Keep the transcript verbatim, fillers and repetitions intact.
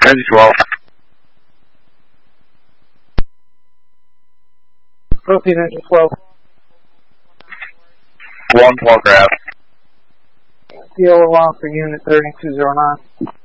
Energy twelve. Proceed, engine twelve. One, twelve grab. C O along for unit thirty-two oh nine.